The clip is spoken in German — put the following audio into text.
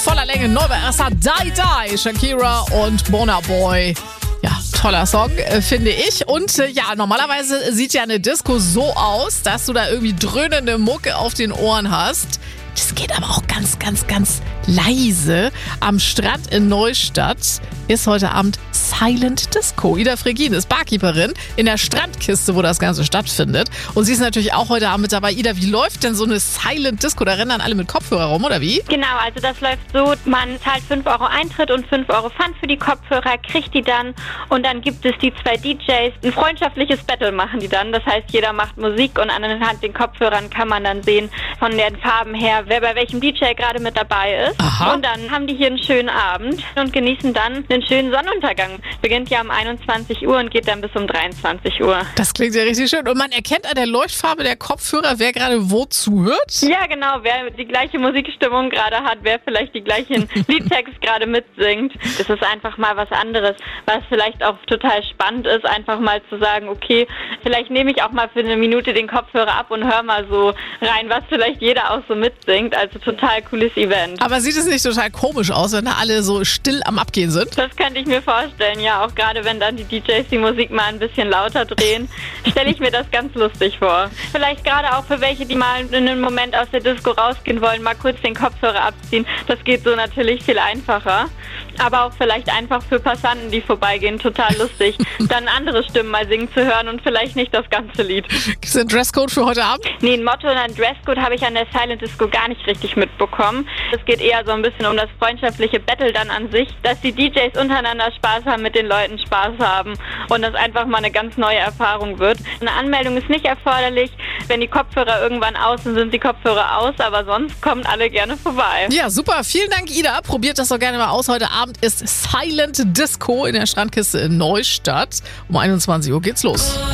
voller Länge. Neu bei Erster Die Die, Shakira und Burna Boy. Ja, toller Song, finde ich. Und normalerweise sieht ja eine Disco so aus, dass du da irgendwie dröhnende Mucke auf den Ohren hast. Das geht aber auch ganz, ganz, ganz leise. Am Strand in Neustadt ist heute Abend Silent Disco. Ida Fregin ist Barkeeperin in der Strandkiste, wo das Ganze stattfindet. Und sie ist natürlich auch heute Abend mit dabei. Ida, wie läuft denn so eine Silent Disco? Da rennen dann alle mit Kopfhörer rum, oder wie? Genau, also das läuft so, man zahlt 5 € Eintritt und 5 € Pfand für die Kopfhörer, kriegt die dann und dann gibt es die 2 DJs. Ein freundschaftliches Battle machen die dann. Das heißt, jeder macht Musik und anhand den Kopfhörern kann man dann sehen, von den Farben her, wer bei welchem DJ gerade mit dabei ist. Aha. Und dann haben die hier einen schönen Abend und genießen dann einen schönen Sonnenuntergang. Beginnt ja um 21 Uhr und geht dann bis um 23 Uhr. Das klingt ja richtig schön. Und man erkennt an der Leuchtfarbe der Kopfhörer, wer gerade wo zuhört? Ja, genau. Wer die gleiche Musikstimmung gerade hat, wer vielleicht die gleichen Liedtext gerade mitsingt. Das ist einfach mal was anderes, was vielleicht auch total spannend ist, einfach mal zu sagen, okay, vielleicht nehme ich auch mal für eine Minute den Kopfhörer ab und höre mal so rein, was vielleicht jeder auch so mitsingt. Also total cooles Event. Aber sieht es nicht total komisch aus, wenn da alle so still am Abgehen sind? Das könnte ich mir vorstellen, ja. Auch gerade wenn dann die DJs die Musik mal ein bisschen lauter drehen, stelle ich mir das ganz lustig vor. Vielleicht gerade auch für welche, die mal in einem Moment aus der Disco rausgehen wollen, mal kurz den Kopfhörer abziehen. Das geht so natürlich viel einfacher. Aber auch vielleicht einfach für Passanten, die vorbeigehen, total lustig, dann andere Stimmen mal singen zu hören und vielleicht nicht das ganze Lied. Gibt es einen Dresscode für heute Abend? Nee, ein Motto und ein Dresscode habe ich an der Silent Disco gar nicht richtig mitbekommen. Es geht eher so ein bisschen um das freundschaftliche Battle dann an sich, dass die DJs untereinander Spaß haben, mit den Leuten Spaß haben und das einfach mal eine ganz neue Erfahrung wird. Eine Anmeldung ist nicht erforderlich. Wenn die Kopfhörer irgendwann aus sind die Kopfhörer aus, aber sonst kommen alle gerne vorbei. Ja, super. Vielen Dank, Ida. Probiert das doch gerne mal aus. Heute Abend ist Silent Disco in der Strandkiste in Neustadt. Um 21 Uhr geht's los.